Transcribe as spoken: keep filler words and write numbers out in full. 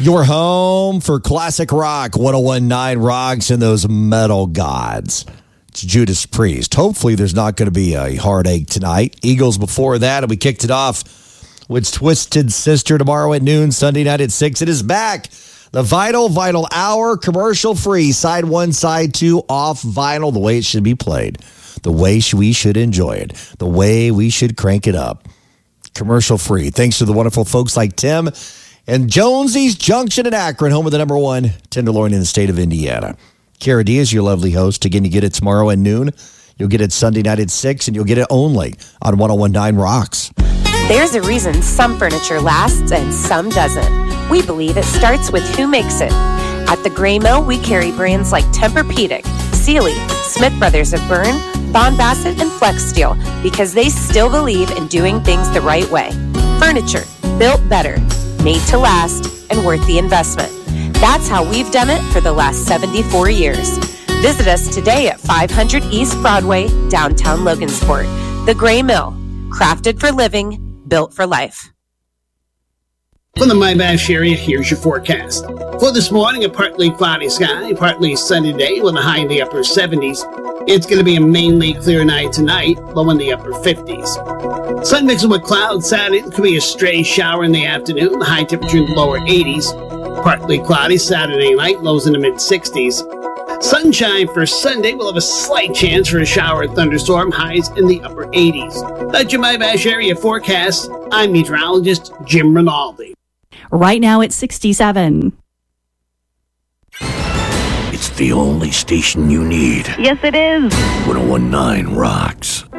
Your home for classic rock, ten nineteen Rocks and those metal gods. It's Judas Priest. Hopefully there's not going to be a heartache tonight. Eagles before that, and we kicked it off with Twisted Sister tomorrow at noon, Sunday night at six. It is back. The Vital, Vital Hour, commercial-free, side one, side two, off vinyl, the way it should be played, the way we should enjoy it, the way we should crank it up. Commercial-free. Thanks to the wonderful folks like Tim and Jonesy's Junction in Akron, home of the number one tenderloin in the state of Indiana. Cara D is your lovely host. Again, you get it tomorrow at noon. You'll get it Sunday night at six, and you'll get it only on ten nineteen Rocks. There's a reason some furniture lasts and some doesn't. We believe it starts with who makes it. At the Gray Mill, we carry brands like Tempur-Pedic, Sealy, Smith Brothers of Bern, Bond Bassett, and Flex Steel because they still believe in doing things the right way. Furniture built better, made to last, and worth the investment. That's how we've done it for the last seventy-four years. Visit us today at five hundred East Broadway, downtown Logansport. The Gray Mill, crafted for living, built for life. From the Mybash area, here's your forecast. For this morning, a partly cloudy sky, partly sunny day with a high in the upper seventies. It's going to be a mainly clear night tonight, low in the upper fifties. Sun mixing with clouds Saturday. It could be a stray shower in the afternoon, high temperature in the lower eighties. Partly cloudy Saturday night, lows in the mid-sixties. Sunshine for Sunday. We'll have a slight chance for a shower or thunderstorm, highs in the upper eighties. That's your Mybash area forecast. I'm meteorologist Jim Rinaldi. Right now it's sixty-seven. It's the only station you need. Yes, it is. ten nineteen Rocks.